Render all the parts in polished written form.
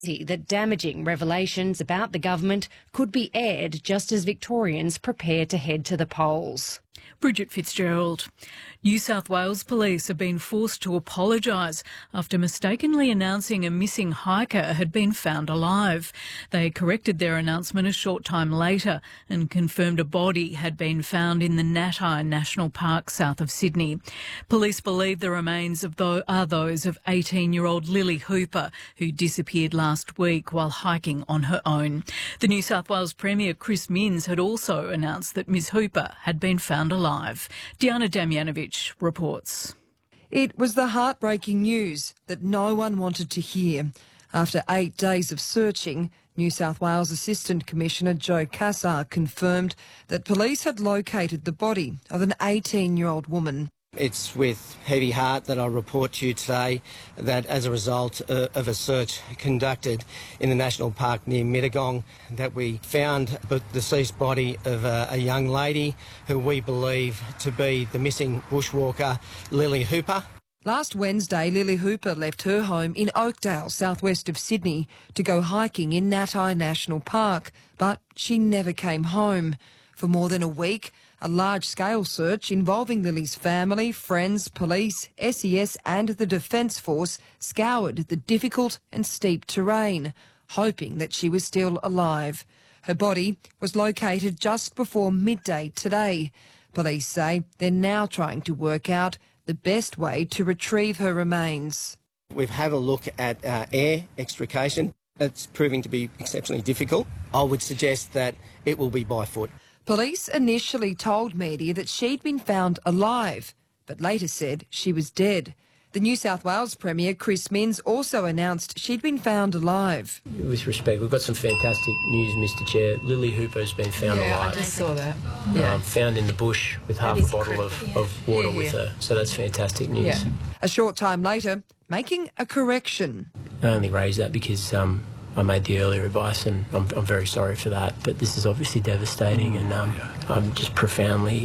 that damaging revelations about the government could be aired just as Victorians prepare to head to the polls. Bridget Fitzgerald. New South Wales police have been forced to apologise after mistakenly announcing a missing hiker had been found alive. They corrected their announcement a short time later and confirmed a body had been found in the Nati National Park south of Sydney. Police believe the remains are those of 18-year-old Lily Hooper, who disappeared last week while hiking on her own. The New South Wales Premier Chris Minns had also announced that Ms Hooper had been found alive. Diana Damjanovic reports. It was the heartbreaking news that no one wanted to hear. After 8 days of searching, New South Wales Assistant Commissioner Joe Cassar confirmed that police had located the body of an 18-year-old woman. It's with heavy heart that I report to you today that as a result of a search conducted in the National Park near Mittagong, that we found the deceased body of a young lady who we believe to be the missing bushwalker, Lily Hooper. Last Wednesday, Lily Hooper left her home in Oakdale, southwest of Sydney, to go hiking in Nati National Park, but she never came home. For more than a week, a large-scale search involving Lily's family, friends, police, SES and the Defence Force scoured the difficult and steep terrain, hoping that she was still alive. Her body was located just before midday today. Police say they're now trying to work out the best way to retrieve her remains. We've had a look at air extrication. It's proving to be exceptionally difficult. I would suggest that it will be by foot. Police initially told media that she'd been found alive, but later said she was dead. The New South Wales Premier, Chris Minns, also announced she'd been found alive. With respect, we've got some fantastic news, Mr Chair. Lily Hooper's been found alive. I just saw that. Yeah. Found in the bush with half a bottle of water with her. So that's fantastic news. Yeah. A short time later, making a correction. I only raised that because I made the earlier advice, and I'm very sorry for that. But this is obviously devastating, and I'm just profoundly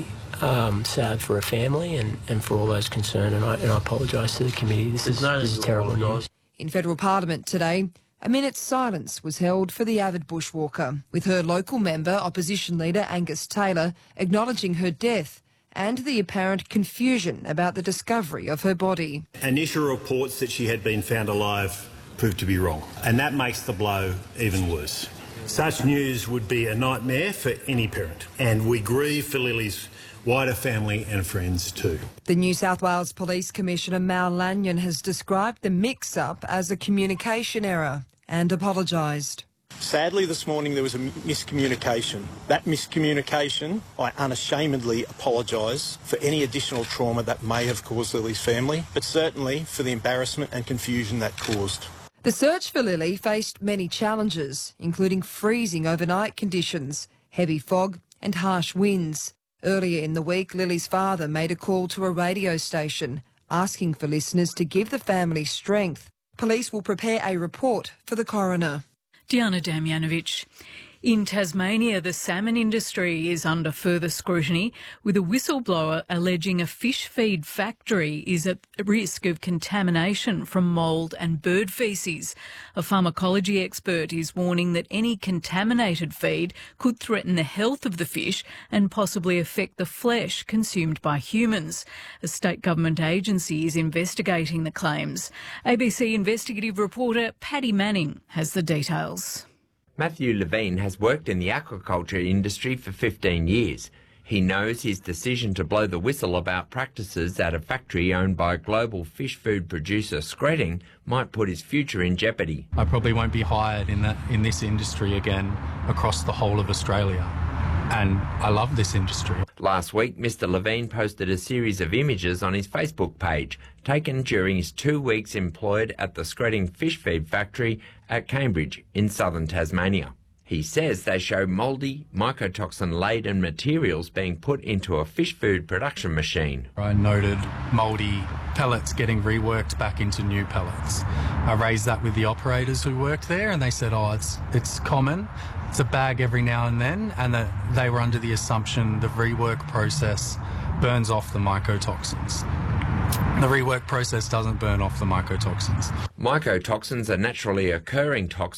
sad for her family and for all those concerned, and I apologise to the committee. This is terrible news. In federal parliament today, a minute's silence was held for the avid bushwalker, with her local member, opposition leader Angus Taylor, acknowledging her death and the apparent confusion about the discovery of her body. Initial reports that she had been found alive proved to be wrong, and that makes the blow even worse. Such news would be a nightmare for any parent, and we grieve for Lily's wider family and friends too. The New South Wales Police Commissioner Mal Lanyon has described the mix-up as a communication error and apologised. Sadly, this morning there was a miscommunication. That miscommunication, I unashamedly apologise for any additional trauma that may have caused Lily's family, but certainly for the embarrassment and confusion that caused. The search for Lily faced many challenges, including freezing overnight conditions, heavy fog and harsh winds. Earlier in the week, Lily's father made a call to a radio station, asking for listeners to give the family strength. Police will prepare a report for the coroner. Diana Damjanovic. In Tasmania, the salmon industry is under further scrutiny, with a whistleblower alleging a fish feed factory is at risk of contamination from mould and bird faeces. A pharmacology expert is warning that any contaminated feed could threaten the health of the fish and possibly affect the flesh consumed by humans. A state government agency is investigating the claims. ABC investigative reporter Paddy Manning has the details. Matthew Levine has worked in the aquaculture industry for 15 years. He knows his decision to blow the whistle about practices at a factory owned by global fish food producer Skretting might put his future in jeopardy. I probably won't be hired in this industry again across the whole of Australia. And I love this industry. Last week, Mr Levine posted a series of images on his Facebook page, taken during his 2 weeks employed at the Skretting fish feed factory at Cambridge in southern Tasmania. He says they show mouldy, mycotoxin-laden materials being put into a fish food production machine. I noted mouldy pellets getting reworked back into new pellets. I raised that with the operators who worked there, and they said, it's common. It's a bag every now and then, and that they were under the assumption the rework process burns off the mycotoxins. the rework process doesn't burn off the mycotoxins. Mycotoxins are naturally occurring toxins